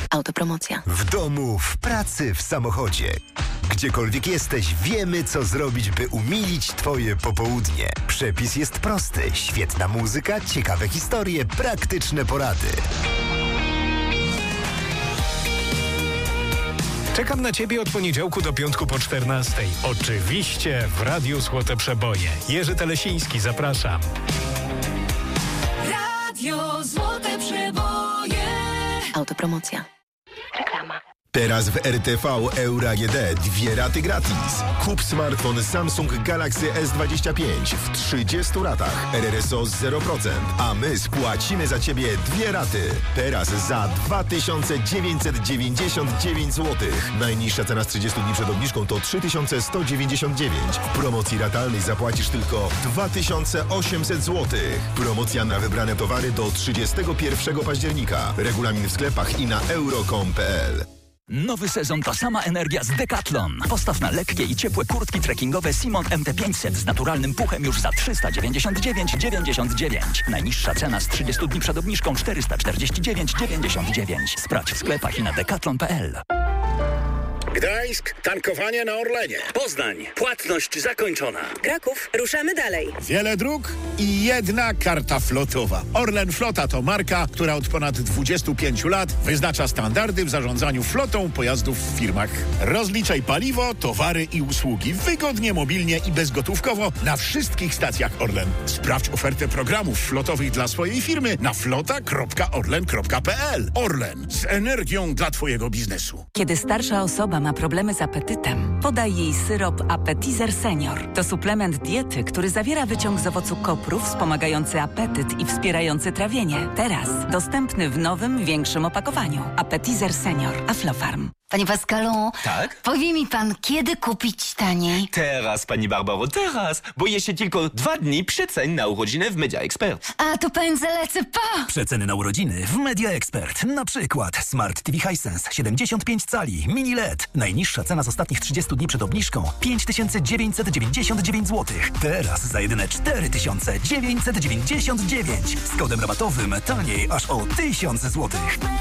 Autopromocja. W domu, w pracy, w samochodzie. Gdziekolwiek jesteś, wiemy, co zrobić, by umilić Twoje popołudnie. Przepis jest prosty. Świetna muzyka, ciekawe historie, praktyczne porady. Czekam na Ciebie od poniedziałku do piątku po 14:00. Oczywiście w Radiu Złote Przeboje. Jerzy Telesiński, zapraszam. Radio Złote Przeboje. Autopromocja. Reklama. Teraz w RTV Euro AGD 2 raty gratis. Kup smartfon Samsung Galaxy S25 w 30 ratach RRSO z 0%, a my spłacimy za Ciebie 2 raty. Teraz za 2999 zł. Najniższa cena z 30 dni przed obniżką to 3199. W promocji ratalnej zapłacisz tylko 2800 zł. Promocja na wybrane towary do 31 października. Regulamin w sklepach i na euro.com.pl. Nowy sezon to sama energia z Decathlon. Postaw na lekkie i ciepłe kurtki trekkingowe Simon MT500 z naturalnym puchem już za 399,99. Najniższa cena z 30 dni przed obniżką 449,99. Sprawdź w sklepach i na decathlon.pl. Gdańsk, tankowanie na Orlenie. Poznań, płatność zakończona. Kraków, ruszamy dalej. Wiele dróg i jedna karta flotowa. Orlen Flota to marka, która od ponad 25 lat wyznacza standardy w zarządzaniu flotą pojazdów w firmach. Rozliczaj paliwo, towary i usługi wygodnie, mobilnie i bezgotówkowo na wszystkich stacjach Orlen. Sprawdź ofertę programów flotowych dla swojej firmy na flota.orlen.pl. Orlen, z energią dla Twojego biznesu. Kiedy starsza osoba ma problemy z apetytem, podaj jej syrop Appetizer Senior. To suplement diety, który zawiera wyciąg z owocu kopru wspomagający apetyt i wspierający trawienie. Teraz dostępny w nowym, większym opakowaniu. Appetizer Senior. Aflofarm. Panie Pascalu, tak? Powie mi pan, kiedy kupić taniej? Teraz, pani Barbaro, teraz, bo jeszcze tylko 2 dni przecen na urodziny w Media Expert. A to pędzę lecę pa! Przeceny na urodziny w Media Expert. Na przykład Smart TV Hisense 75 cali, mini LED. Najniższa cena z ostatnich 30 dni przed obniżką 5999 zł. Teraz za jedyne 4999. Z kodem rabatowym taniej aż o 1000 zł.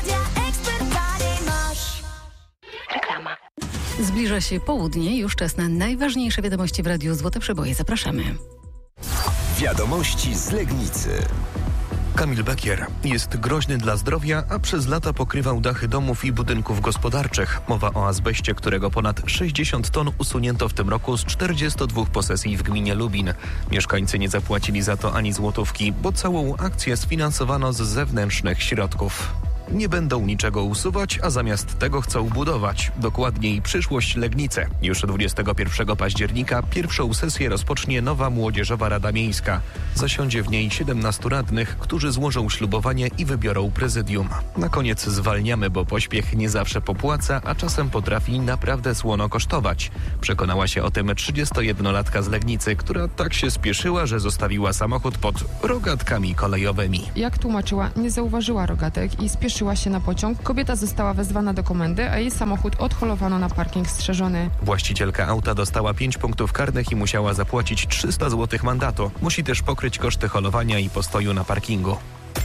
Reklama. Zbliża się południe, już czas na najważniejsze wiadomości w Radiu Złote Przeboje. Zapraszamy. Wiadomości z Legnicy. Kamil Bekier jest groźny dla zdrowia, a przez lata pokrywał dachy domów i budynków gospodarczych. Mowa o azbeście, którego ponad 60 ton usunięto w tym roku z 42 posesji w gminie Lubin. Mieszkańcy nie zapłacili za to ani złotówki, bo całą akcję sfinansowano z zewnętrznych środków. Nie będą niczego usuwać, a zamiast tego chcą budować. Dokładniej przyszłość Legnicy. Już 21 października pierwszą sesję rozpocznie nowa Młodzieżowa Rada Miejska. Zasiądzie w niej 17 radnych, którzy złożą ślubowanie i wybiorą prezydium. Na koniec zwalniamy, bo pośpiech nie zawsze popłaca, a czasem potrafi naprawdę słono kosztować. Przekonała się o tym 31-latka z Legnicy, która tak się spieszyła, że zostawiła samochód pod rogatkami kolejowymi. Jak tłumaczyła, nie zauważyła rogatek i spieszyła się na pociąg. Kobieta została wezwana do komendy, a jej samochód odholowano na parking strzeżony. Właścicielka auta dostała 5 punktów karnych i musiała zapłacić 300 zł mandatu. Musi też pokryć koszty holowania i postoju na parkingu.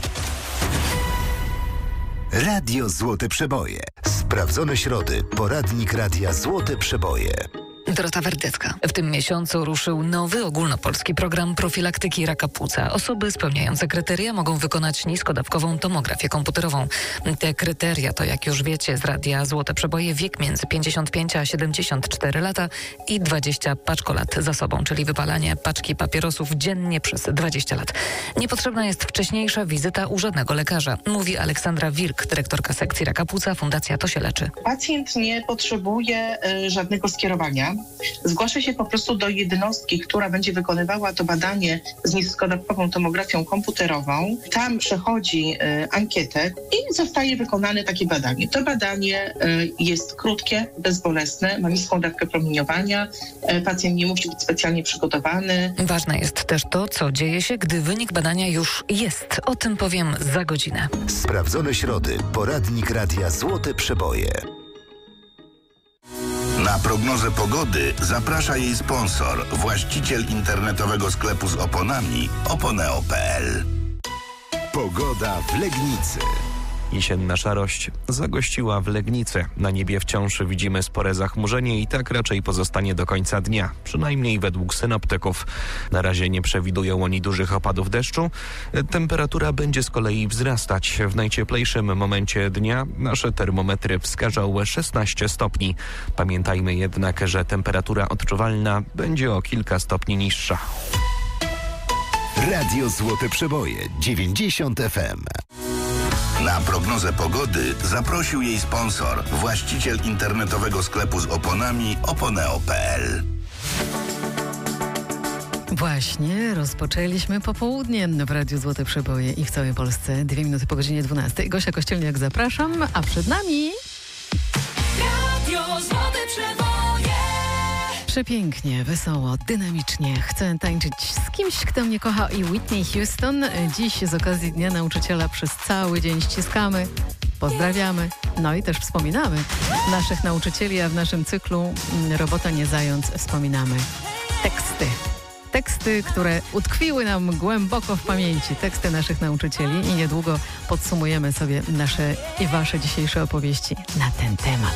Radio Złote Przeboje. Sprawdzone środy. Poradnik Radia Złote Przeboje. Dorota Werdycka. W tym miesiącu ruszył nowy ogólnopolski program profilaktyki raka płuca. Osoby spełniające kryteria mogą wykonać nisko-dawkową tomografię komputerową. Te kryteria to, jak już wiecie, z Radia Złote Przeboje, wiek między 55 a 74 lata i 20 paczkolat za sobą, czyli wypalanie paczki papierosów dziennie przez 20 lat. Niepotrzebna jest wcześniejsza wizyta u żadnego lekarza, mówi Aleksandra Wilk, dyrektorka sekcji raka płuca Fundacja To się leczy. Pacjent nie potrzebuje żadnego skierowania. Zgłasza się po prostu do jednostki, która będzie wykonywała to badanie z nisko-dawkową tomografią komputerową. Tam przechodzi ankietę i zostaje wykonane takie badanie. To badanie jest krótkie, bezbolesne, ma niską dawkę promieniowania. Pacjent nie musi być specjalnie przygotowany. Ważne jest też to, co dzieje się, gdy wynik badania już jest. O tym powiem za godzinę. Sprawdzone środy. Poradnik Radia Złote Przeboje. Na prognozę pogody zaprasza jej sponsor, właściciel internetowego sklepu z oponami Oponeo.pl. Pogoda w Legnicy. Jesienna szarość zagościła w Legnicy. Na niebie wciąż widzimy spore zachmurzenie i tak raczej pozostanie do końca dnia, przynajmniej według synoptyków. Na razie nie przewidują oni dużych opadów deszczu. Temperatura będzie z kolei wzrastać. W najcieplejszym momencie dnia nasze termometry wskażą 16 stopni. Pamiętajmy jednak, że temperatura odczuwalna będzie o kilka stopni niższa. Radio Złote Przeboje 90 FM. Na prognozę pogody zaprosił jej sponsor, właściciel internetowego sklepu z oponami oponeo.pl. Właśnie rozpoczęliśmy popołudnie w Radiu Złote Przeboje i w całej Polsce. 2 minuty po godzinie 12. Gosia Kościelniak, zapraszam, a przed nami... Radio Złote Przeboje. Przepięknie, wesoło, dynamicznie. Chcę tańczyć z kimś, kto mnie kocha, i Whitney Houston. Dziś z okazji Dnia Nauczyciela przez cały dzień ściskamy, pozdrawiamy, no i też wspominamy naszych nauczycieli, a w naszym cyklu Robota nie zając wspominamy teksty. Teksty, które utkwiły nam głęboko w pamięci, teksty naszych nauczycieli, i niedługo podsumujemy sobie nasze i wasze dzisiejsze opowieści na ten temat.